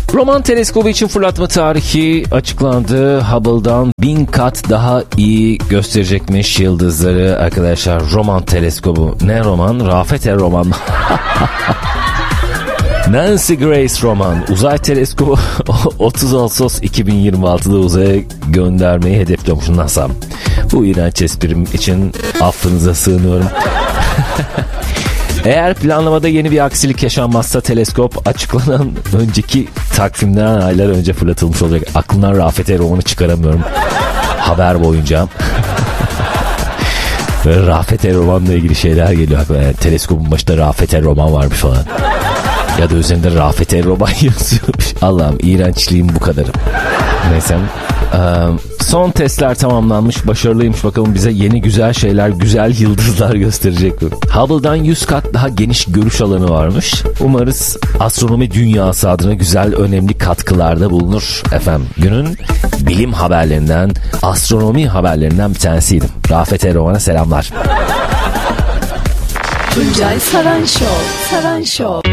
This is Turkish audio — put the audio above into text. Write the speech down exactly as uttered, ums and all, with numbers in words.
Roman teleskobu için fırlatma tarihi açıklandı. Hubble'dan bin kat daha iyi gösterecekmiş yıldızları arkadaşlar. Roman teleskobu. Ne roman? Rafet Er Roman. Nancy Grace Roman uzay teleskobu otuz Ağustos iki bin yirmi altıda uzaya göndermeyi hedefliyormuş NASA. Bu iğrenç esprim için affınıza sığınıyorum. Eğer planlamada yeni bir aksilik yaşanmazsa teleskop açıklanan önceki takvimden aylar önce fırlatılmış olacak. Aklımdan Rafet Er Roman'ı çıkaramıyorum haber boyunca. Böyle Rafet Er Roman'la ilgili şeyler geliyor. Yani teleskopun başında Rafet Er Roman varmış falan. Ya da üzerinde Rafet Er Roman yazıyormuş. Allah'ım iğrençliğim bu kadarı. Neyse. Ee, son testler tamamlanmış. Başarılıymış. Bakalım bize yeni güzel şeyler, güzel yıldızlar gösterecek mi? Hubble'dan yüz kat daha geniş görüş alanı varmış. Umarız astronomi dünyası adına güzel, önemli katkılarda bulunur. Efendim günün bilim haberlerinden, astronomi haberlerinden bir tanesiydim. Rafet Er Roman'a selamlar. Tuncay Saran Show. Saran Show.